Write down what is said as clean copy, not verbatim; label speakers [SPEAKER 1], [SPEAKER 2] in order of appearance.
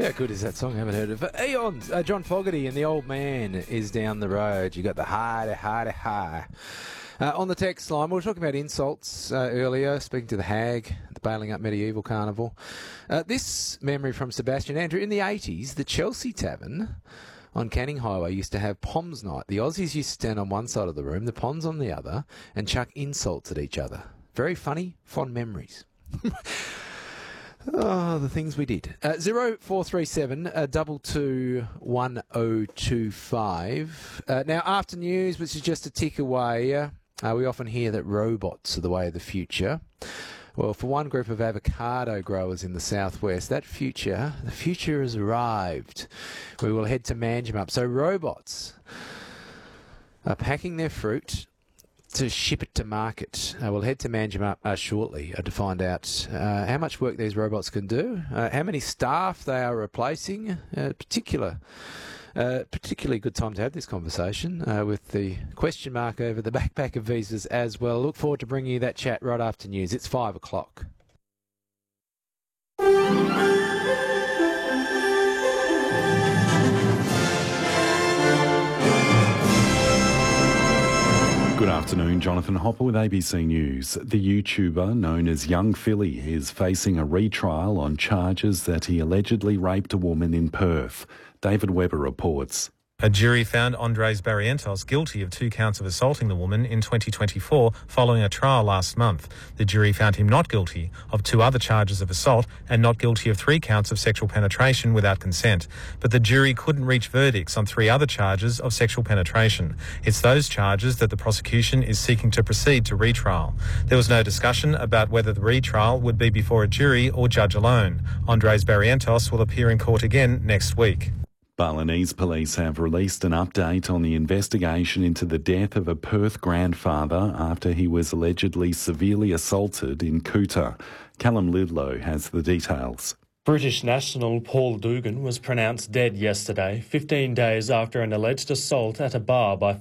[SPEAKER 1] How good is that song? I haven't heard it for eons. John Fogerty and The Old Man is down the road. You got the hi. On the text line, we were talking about insults earlier, speaking to the Hag, the Bailing Up Medieval Carnival. This memory from Sebastian Andrew. In the 80s, the Chelsea Tavern on Canning Highway used to have Poms Night. The Aussies used to stand on one side of the room, the Poms on the other, and chuck insults at each other. Very funny, fond memories. Oh, the things we did. 0437 22 1025. Now, after news, which is just a tick away, we often hear that robots are the way of the future. Well, for one group of avocado growers in the southwest, the future has arrived. We will head to Manjimup. So robots are packing their fruit to ship it to market. We'll head to Manjimup shortly to find out how much work these robots can do, how many staff they are replacing. Particularly good time to have this conversation with the question mark over the backpack of visas as well. Look forward to bringing you that chat right after news. It's 5 o'clock.
[SPEAKER 2] Good afternoon, Jonathan Hopper with ABC News. The YouTuber known as Young Philly is facing a retrial on charges that he allegedly raped a woman in Perth. David Webber reports.
[SPEAKER 3] A jury found Andres Barrientos guilty of 2 counts of assaulting the woman in 2024 following a trial last month. The jury found him not guilty of 2 other charges of assault and not guilty of 3 counts of sexual penetration without consent. But the jury couldn't reach verdicts on 3 other charges of sexual penetration. It's those charges that the prosecution is seeking to proceed to retrial. There was no discussion about whether the retrial would be before a jury or judge alone. Andres Barrientos will appear in court again next week.
[SPEAKER 2] Balinese police have released an update on the investigation into the death of a Perth grandfather after he was allegedly severely assaulted in Kuta. Callum Lidlow has the details.
[SPEAKER 4] British national Paul Dugan was pronounced dead yesterday, 15 days after an alleged assault at a bar by